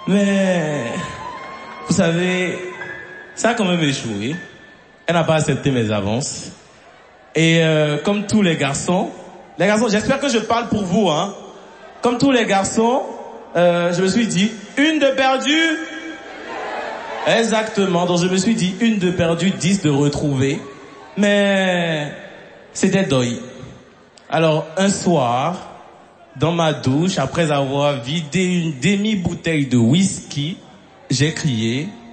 Mais, vous savez, ça a quand même échoué. Elle n'a pas accepté mes avances. Et comme tous les garçons, j'espère que je parle pour vous, hein. Comme tous les garçons, je me suis dit, une de perdue. Exactement. Donc je me suis dit, une de perdue, 10 de retrouvée. Mais c'était deuil. Alors un soir, dans ma douche, après avoir vidé une demi-bouteille de whisky, j'ai crié.